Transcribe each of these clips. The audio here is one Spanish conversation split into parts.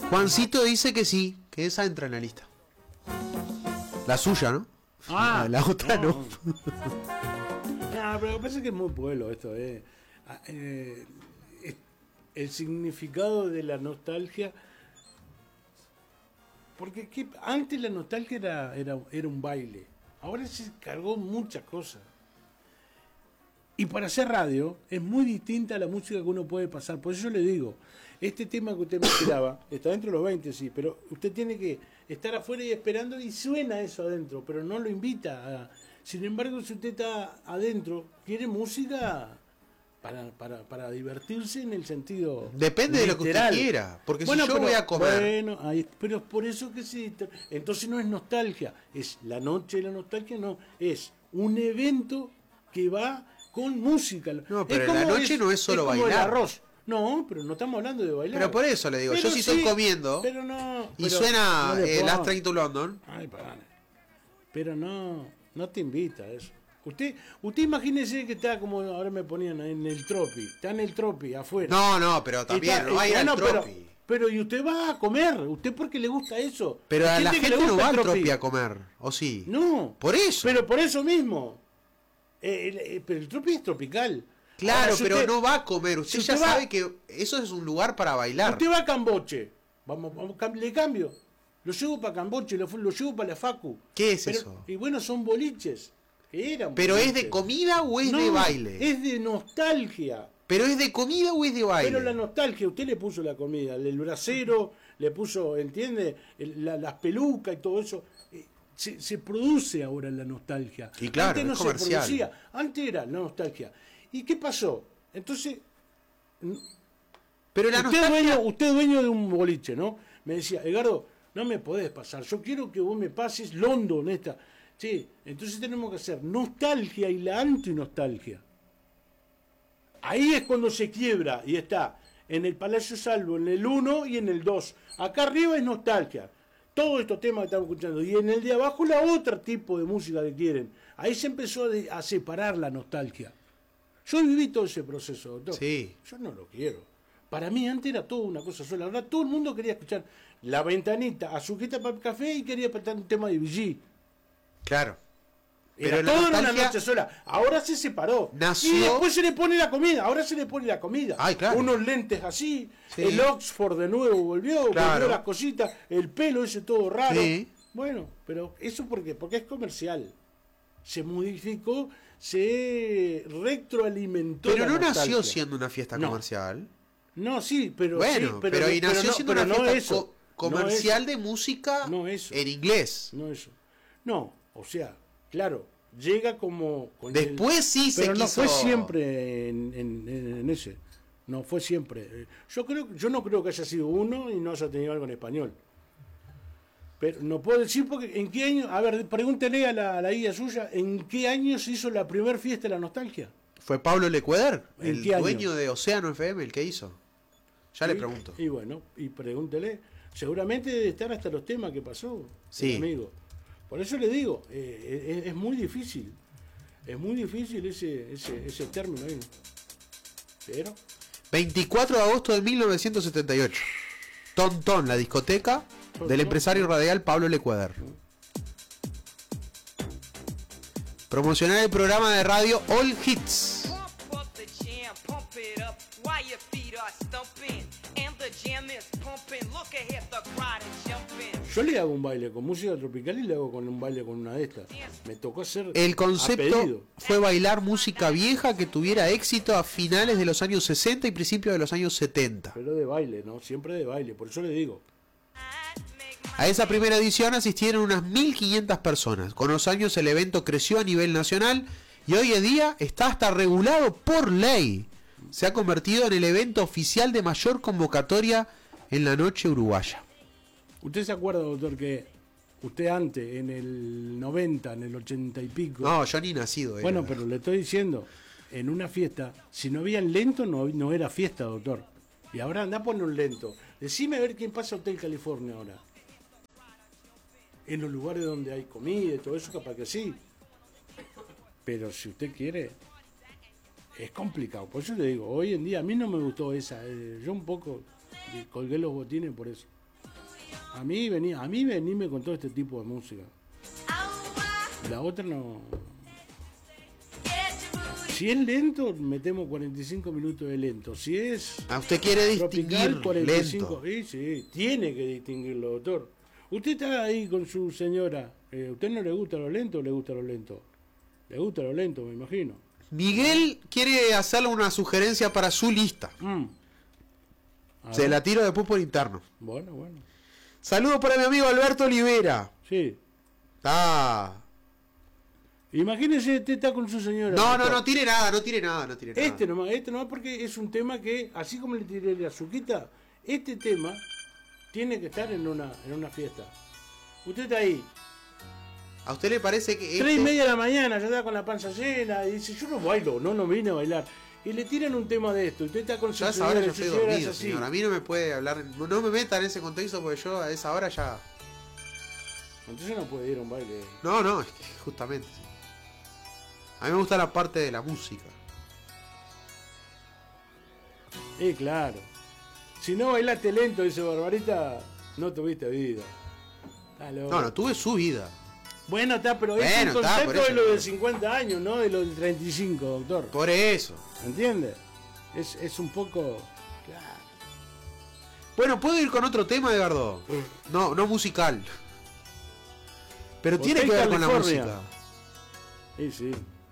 Juancito dice que sí, que esa entra en la lista. La suya, ¿no? La otra no. No, pero me parece que es muy pueblo esto. El significado de la nostalgia. Porque antes la nostalgia era un baile. Ahora se cargó muchas cosas. Y para hacer radio es muy distinta a la música que uno puede pasar. Por eso yo le digo, este tema que usted me esperaba, está dentro de los 20, sí, pero usted tiene que estar afuera y esperando y suena eso adentro, pero no lo invita. Sin embargo, si usted está adentro, quiere música para divertirse en el sentido depende literal. De lo que usted quiera, porque bueno, si yo voy a comer... Bueno, pero es por eso que sí. Entonces no es nostalgia, es la noche de la nostalgia, no, es un evento que va... con música. No, pero la noche no es solo bailar. El arroz. No, pero no estamos hablando de bailar. Pero por eso le digo, pero yo si estoy comiendo pero no, y suena Last Train to London. Ay, pero no te invita a eso. Usted imagínese que está como ahora me ponían en el Tropi. Está en el Tropi, afuera. No, pero también no va a ir al Tropi. Pero y usted va a comer, usted porque le gusta eso. Pero a la gente no va al Tropi a comer, ¿o sí? No. Por eso. Pero por eso mismo. Pero el Tropi es tropical. Claro, ahora, pero no va a comer. Usted ya sabe que eso es un lugar para bailar. Usted va a Camboche. Vamos, le cambio. Lo llevo para Camboche, lo llevo para la Facu. ¿Qué es eso? Y bueno, son boliches. ¿Pero boliches. ¿Es de comida o es de baile? Es de nostalgia. ¿Pero es de comida o es de baile? Pero la nostalgia, usted le puso la comida, el brasero, le puso, ¿entiende? Las pelucas y todo eso. Se produce ahora la nostalgia. Y claro, antes no es comercial. Se producía, antes era la nostalgia. ¿Y qué pasó? Entonces, pero la nostalgia... usted dueño de un boliche, ¿no? Me decía, Edgardo, no me podés pasar, yo quiero que vos me pases London esta. Sí, entonces tenemos que hacer nostalgia y la antinostalgia. Ahí es cuando se quiebra y está en el Palacio Salvo, en el 1 y en el 2. Acá arriba es nostalgia. Todos estos temas que estamos escuchando. Y en el de abajo la otra tipo de música que quieren. Ahí se empezó a separar la nostalgia. Yo viví todo ese proceso, doctor. Sí. Yo no lo quiero. Para mí antes era todo una cosa sola. Ahora todo el mundo quería escuchar La Ventanita, Azuquita para el Café y quería escuchar un tema de Vigí. Claro. Pero todo era una noche sola. Ahora se separó. Nació... Y después se le pone la comida. Ahora se le pone la comida. Ay, claro. Unos lentes así. Sí. El Oxford de nuevo volvió las cositas. El pelo ese todo raro. Sí. Bueno, pero eso porque es comercial. Se modificó, se retroalimentó. Pero no nació siendo una fiesta comercial. No, sí, pero... Bueno, sí, pero y nació siendo una fiesta comercial no de música en inglés. No eso. No, o sea... Claro, llega como... Después sí se pero quiso... no fue siempre en ese. No fue siempre. Yo no creo que haya sido uno y no haya tenido algo en español. Pero no puedo decir porque... ¿En qué año? A ver, pregúntele a la guía suya. ¿En qué año se hizo la primera fiesta de la nostalgia? Fue Pablo Lecueder, el dueño de Océano FM, el que hizo. Ya le pregunto. Y bueno, y pregúntele. Seguramente debe estar hasta los temas que pasó, sí. Amigo. Por eso le digo, es muy difícil. Es muy difícil ese término ahí. Pero... 24 de agosto de 1978. Tontón, la discoteca del empresario radial Pablo Lecueder. Promocionar el programa de radio All Hits. Yo le hago un baile con música tropical y le hago con un baile con una de estas. Me tocó hacer. El concepto fue bailar música vieja que tuviera éxito a finales de los años 60 y principios de los años 70. Pero de baile, ¿no? Siempre de baile, por eso le digo. A esa primera edición asistieron unas 1.500 personas. Con los años el evento creció a nivel nacional y hoy en día está hasta regulado por ley. Se ha convertido en el evento oficial de mayor convocatoria en la noche uruguaya. ¿Usted se acuerda, doctor, que usted antes, en el 90, en el 80 y pico... No, yo ni nacido. Bueno, pero le estoy diciendo, en una fiesta, si no había lento, no era fiesta, doctor. Y ahora anda a poner un lento. Decime a ver quién pasa a Hotel California ahora. En los lugares donde hay comida y todo eso, capaz que sí. Pero si usted quiere, es complicado. Por eso le digo, hoy en día a mí no me gustó esa. Yo un poco colgué los botines por eso. A mí venime con todo este tipo de música. La otra no. Si es lento, metemos 45 minutos de lento. Si es Usted quiere tropical, distinguir 45. lento. Sí, tiene que distinguirlo, doctor. Usted está ahí con su señora. ¿Usted no le gusta lo lento o le gusta lo lento? Le gusta lo lento, me imagino. Miguel quiere hacerle una sugerencia para su lista. Se la tiro después por interno. Bueno. Saludos para mi amigo Alberto Olivera. Sí. Ah. Imagínese, usted está con su señora. No tire nada. Este nomás, porque es un tema que, así como le tiré la azuquita, este tema tiene que estar en una fiesta. Usted está ahí, ¿A usted le parece que 3:30 de la mañana, ya está con la panza llena, y dice, yo no bailo, no vine a bailar. Y le tiran un tema de esto, usted está con su Ya a esa señora, hora yo su estoy señora es dormido, así. señor? A mí no me puede hablar, no me meta en ese contexto porque yo a esa hora ya... Entonces no puede ir a un baile. No, es que justamente. A mí me gusta la parte de la música. Claro. Si no bailaste lento, dice Barbarita, no tuviste vida. Está loco. No tuve su vida. Bueno, está, pero es un Bueno, está, concepto por eso. de lo de 50 años, no de los de 35, doctor. Por eso. ¿Entiende? Es un poco... Claro. Bueno, ¿puedo ir con otro tema, Edgardo? No musical. Pero tiene que Hotel ver con la California. música. Sí.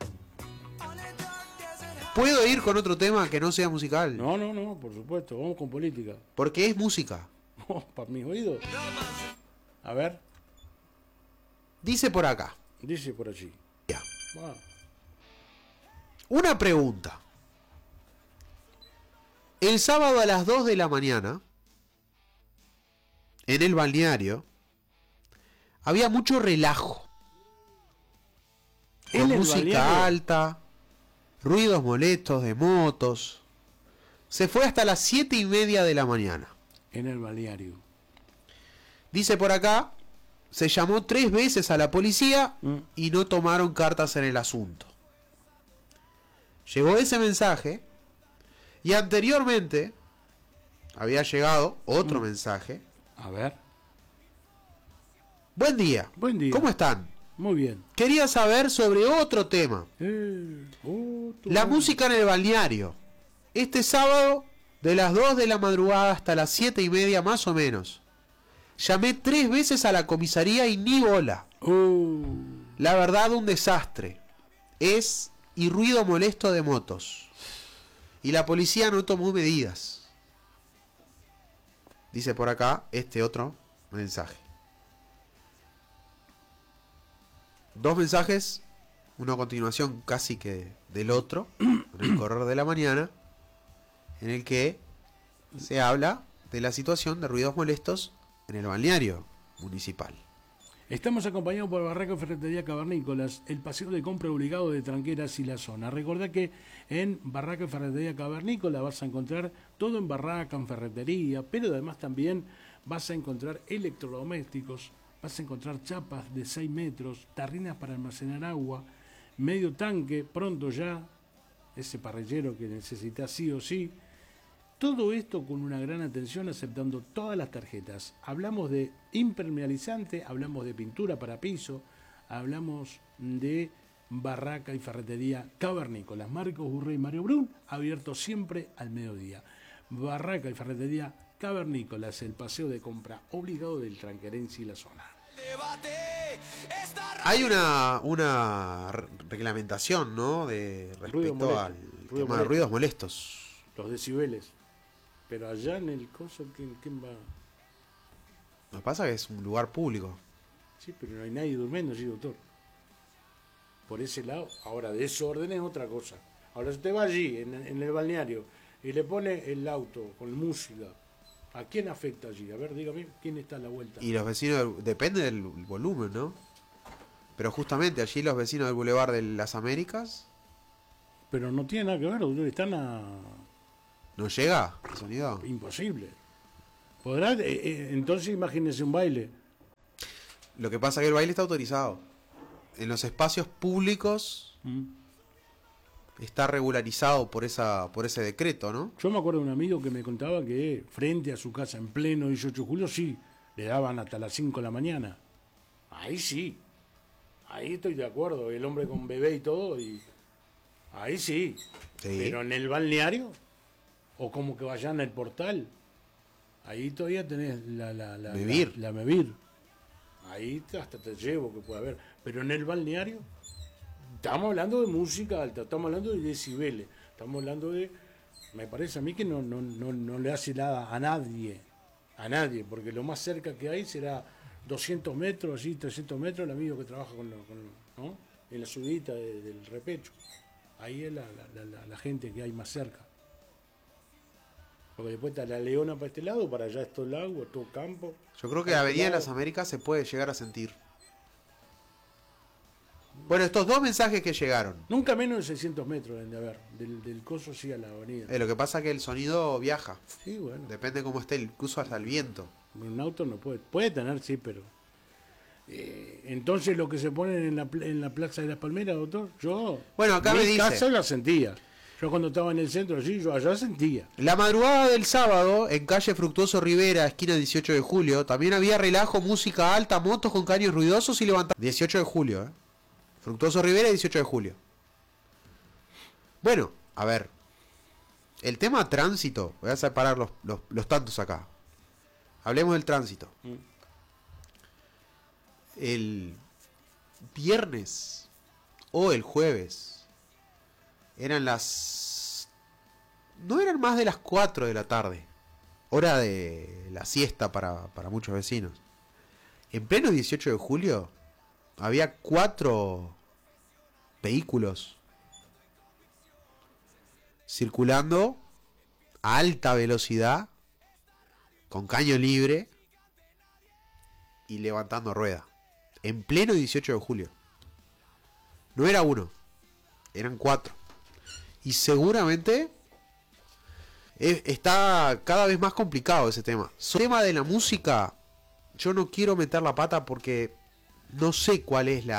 ¿Puedo ir con otro tema que no sea musical? No, por supuesto. Vamos con política. Porque es música. Para mis oídos. A ver, Dice por acá. dice por allí. Ya. Ah, Una pregunta. El sábado a las 2 de la mañana, en el balneario, había mucho relajo. ¿En Con el música balneario? alta, ruidos molestos de motos. Se fue hasta las 7:30 de la mañana. en el balneario. Dice por acá, se llamó 3 veces a la policía y no tomaron cartas en el asunto. Llegó ese mensaje y anteriormente había llegado otro mensaje. A ver. Buen día. Buen día. ¿Cómo están? Muy bien. Quería saber sobre otro tema. La música en el balneario. Este sábado, de las 2 de la madrugada hasta las 7:30 más o menos. Llamé 3 veces a la comisaría y ni bola. La verdad, un desastre. Y ruido molesto de motos. Y la policía no tomó medidas. Dice por acá este otro mensaje. 2 mensajes, uno a continuación casi que del otro, en el correr de la mañana, en el que se habla de la situación de ruidos molestos en el balneario municipal. Estamos acompañados por Barraca y Ferretería Cavernícolas, el paseo de compra obligado de Tranqueras y la zona. Recordá que en Barraca y Ferretería Cavernícola vas a encontrar todo en barraca, en ferretería, pero además también vas a encontrar electrodomésticos, vas a encontrar chapas de 6 metros, tarrinas para almacenar agua, medio tanque, pronto ya, ese parrillero que necesitas sí o sí. Todo esto con una gran atención, aceptando todas las tarjetas. Hablamos de impermeabilizante, hablamos de pintura para piso, hablamos de Barraca y Ferretería Cavernícolas. Marcos Burrey y Mario Brun, abierto siempre al mediodía. Barraca y Ferretería Cavernícolas, el paseo de compra obligado del Tranquerense y la zona. Hay una reglamentación, ¿no? De respecto al tema de ruidos molestos. Los decibeles. Pero allá en el coso, ¿quién va? Lo que pasa es que es un lugar público. Sí, pero no hay nadie durmiendo, sí, doctor. Por ese lado, ahora desorden es otra cosa. Ahora si usted va allí, en el balneario, y le pone el auto con música, ¿a quién afecta allí? A ver, dígame, ¿quién está a la vuelta? Y los vecinos, depende del volumen, ¿no? Pero justamente allí los vecinos del Boulevard de las Américas, Pero no tiene nada que ver, doctor, están a... ¿no llega el sonido? Imposible. ¿Podrá? Entonces imagínese un baile. Lo que pasa es que el baile está autorizado. En los espacios públicos está regularizado por ese decreto, ¿no? Yo me acuerdo de un amigo que me contaba que frente a su casa, en pleno 18 de julio, sí, le daban hasta las 5 de la mañana. Ahí sí, ahí estoy de acuerdo, el hombre con bebé y todo, y ahí sí. Pero en el balneario, o como que vayan al portal, ahí todavía tenés la Mevir. Ahí hasta te llevo que puede haber. Pero en el balneario, estamos hablando de música alta, estamos hablando de decibeles, estamos hablando de... Me parece a mí que no le hace nada a nadie, porque lo más cerca que hay será 200 metros, así 300 metros, el amigo que trabaja ¿no? En la subidita del repecho. Ahí es la gente que hay más cerca. Porque después está la Leona para este lado, para allá es todo el agua, todo campo. Yo creo que la Avenida de las Américas se puede llegar a sentir. Bueno, estos dos mensajes que llegaron. Nunca menos de 600 metros deben de haber, del coso sí a la avenida. Lo que pasa es que el sonido viaja. Sí, bueno. Depende cómo esté, incluso hasta el viento. Un auto no puede tener, sí, pero... entonces lo que se ponen en la Plaza de las Palmeras, doctor, yo... Bueno, acá me dice... Mi casa la sentía. Yo cuando estaba en el centro allí, yo allá sentía. La madrugada del sábado, en calle Fructuoso Rivera, esquina 18 de julio, también había relajo, música alta, motos con caños ruidosos y levantados. 18 de julio, Fructuoso Rivera, 18 de julio. Bueno, a ver. El tema tránsito, voy a separar los tantos acá. Hablemos del tránsito. El viernes o el jueves eran no eran más de las 4 de la tarde, hora de la siesta para muchos vecinos. En pleno 18 de julio había 4 vehículos circulando a alta velocidad con caño libre y levantando rueda en pleno 18 de julio. No era uno, eran 4. Y seguramente está cada vez más complicado ese tema. El tema de la música, yo no quiero meter la pata porque no sé cuál es la